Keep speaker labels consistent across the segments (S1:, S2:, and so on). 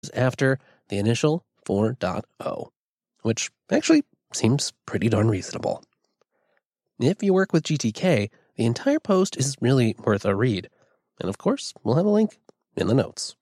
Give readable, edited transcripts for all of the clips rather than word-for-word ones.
S1: after the initial 4.0, which actually seems pretty darn reasonable. If you work with GTK, the entire post is really worth a read. And of course, we'll have a link in the notes.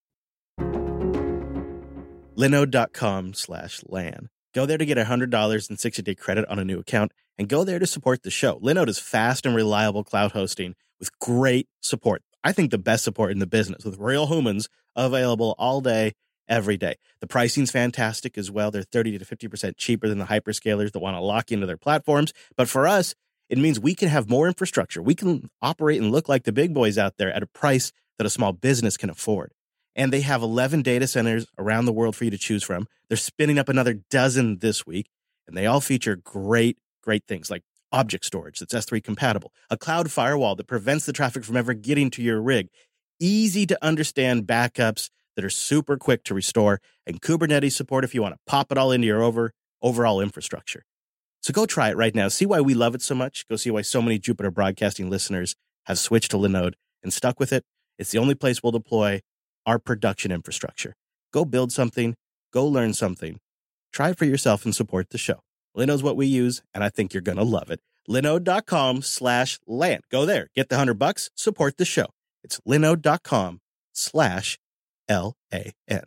S2: Linode.com/LAN. Go there to get $100 in 60-day credit on a new account, and go there to support the show. Linode is fast and reliable cloud hosting with great support. I think the best support in the business, with real humans available all day, every day. The pricing's fantastic as well. They're 30 to 50% cheaper than the hyperscalers that want to lock into their platforms. But for us, it means we can have more infrastructure. We can operate and look like the big boys out there at a price that a small business can afford. And they have 11 data centers around the world for you to choose from. They're spinning up another dozen this week, and they all feature great things like object storage that's S3 compatible, a cloud firewall that prevents the traffic from ever getting to your rig, easy to understand backups that are super quick to restore, and Kubernetes support if you want to pop it all into your overall infrastructure. So go try it right now. See why we love it so much. Go see why so many Jupiter Broadcasting listeners have switched to Linode and stuck with it. It's the only place we'll deploy our production infrastructure. Go build something. Go learn something. Try it for yourself and support the show. Linode's what we use, and I think you're going to love it. Linode.com/LAN. Go there. Get the $100. Support the show. It's Linode.com/LAN.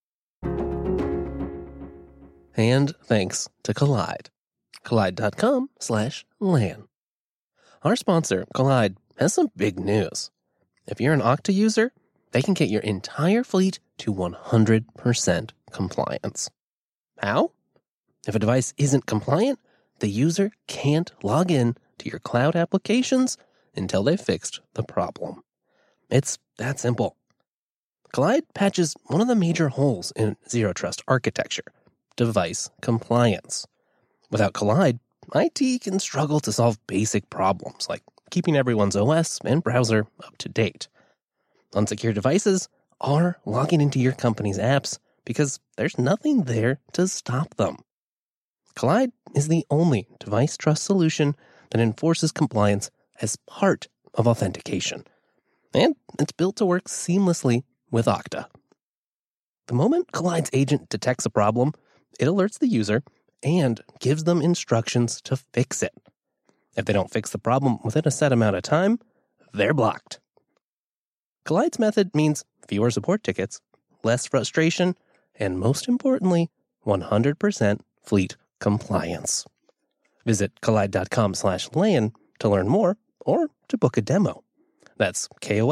S1: And thanks to Kolide. Kolide.com/LAN. Our sponsor, Kolide, has some big news. If you're an Okta user, they can get your entire fleet to 100% compliance. How? If a device isn't compliant, the user can't log in to your cloud applications until they've fixed the problem. It's that simple. Kolide patches one of the major holes in Zero Trust architecture, device compliance. Without Kolide, IT can struggle to solve basic problems like keeping everyone's OS and browser up to date. Unsecure devices are logging into your company's apps because there's nothing there to stop them. Kolide is the only device trust solution that enforces compliance as part of authentication. And it's built to work seamlessly with Okta. The moment Kollide's agent detects a problem, it alerts the user and gives them instructions to fix it. If they don't fix the problem within a set amount of time, they're blocked. Kollide's method means fewer support tickets, less frustration, and most importantly, 100% fleet compliance. Visit Kolide.com/LAN to learn more or to book a demo. That's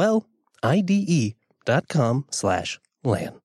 S1: KOLIDE.com/LAN.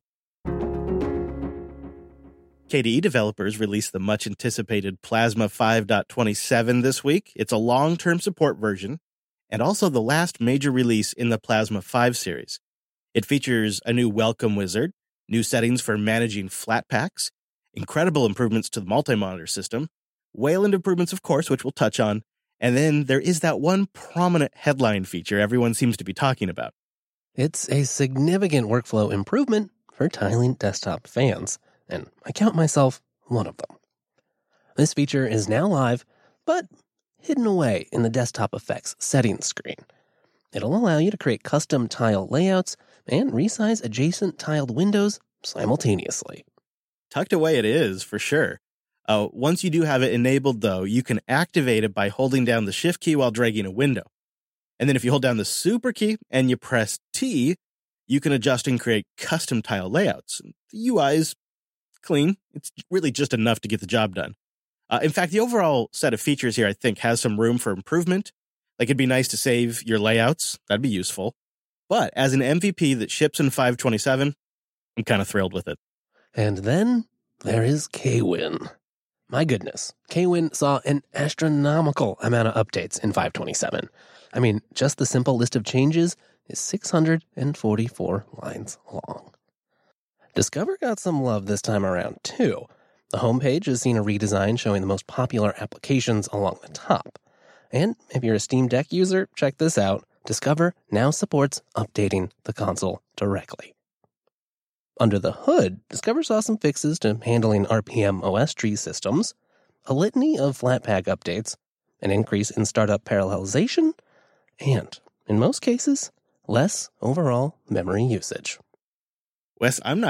S2: KDE developers released the much-anticipated Plasma 5.27 this week. It's a long-term support version, and also the last major release in the Plasma 5 series. It features a new welcome wizard, new settings for managing Flatpaks, incredible improvements to the multi-monitor system, Wayland improvements, of course, which we'll touch on, and then there is that one prominent headline feature everyone seems to be talking about.
S1: It's a significant workflow improvement for tiling desktop fans, and I count myself one of them. This feature is now live, but hidden away in the desktop effects settings screen. It'll allow you to create custom tile layouts and resize adjacent tiled windows simultaneously.
S2: Tucked away it is, for sure. Once you do have it enabled, though, you can activate it by holding down the Shift key while dragging a window. And then if you hold down the Super key and you press T, you can adjust and create custom tile layouts. The UI is clean. It's really just enough to get the job done. In fact, the overall set of features here, I think, has some room for improvement. Like, it'd be nice to save your layouts. That'd be useful. But as an MVP that ships in 5.27, I'm kind of thrilled with it.
S1: And then there is Kwin. My goodness, Kwin saw an astronomical amount of updates in 5.27. I mean, just the simple list of changes is 644 lines long. Discover got some love this time around, too. The homepage has seen a redesign showing the most popular applications along the top. And if you're a Steam Deck user, check this out. Discover now supports updating the console directly. Under the hood, Discover saw some fixes to handling RPM OS tree systems, a litany of Flatpak updates, an increase in startup parallelization, and, in most cases, less overall memory usage.
S2: Wes, I'm not